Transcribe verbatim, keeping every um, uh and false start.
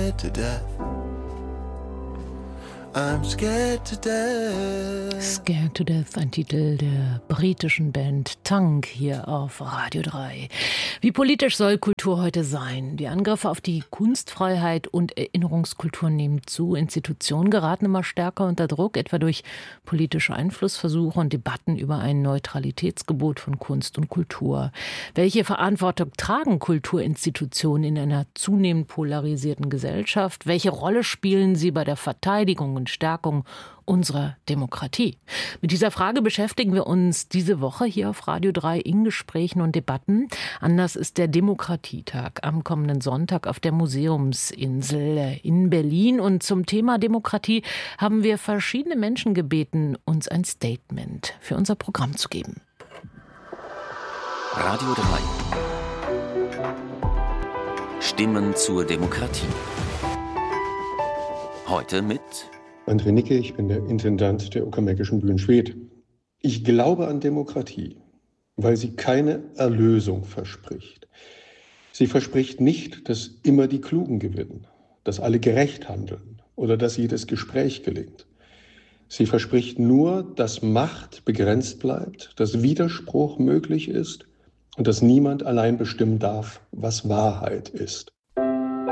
scared to death. I'm scared to death. Scared to Death, ein Titel der britischen Band Tank hier auf Radio drei. Wie politisch soll Kultur heute sein? Die Angriffe auf die Kunstfreiheit und Erinnerungskultur nehmen zu. Institutionen geraten immer stärker unter Druck, etwa durch politische Einflussversuche und Debatten über ein Neutralitätsgebot von Kunst und Kultur. Welche Verantwortung tragen Kulturinstitutionen in einer zunehmend polarisierten Gesellschaft? Welche Rolle spielen sie bei der Verteidigung und Stärkung unserer Demokratie? Mit dieser Frage beschäftigen wir uns diese Woche hier auf Radio drei in Gesprächen und Debatten. Anlass ist der Demokratietag am kommenden Sonntag auf der Museumsinsel in Berlin. Und zum Thema Demokratie haben wir verschiedene Menschen gebeten, uns ein Statement für unser Programm zu geben. Radio drei. Stimmen zur Demokratie. Heute mit André Nicke, ich bin der Intendant der Uckermärkischen Bühnen Schwedt. Ich glaube an Demokratie, weil sie keine Erlösung verspricht. Sie verspricht nicht, dass immer die Klugen gewinnen, dass alle gerecht handeln oder dass jedes Gespräch gelingt. Sie verspricht nur, dass Macht begrenzt bleibt, dass Widerspruch möglich ist und dass niemand allein bestimmen darf, was Wahrheit ist.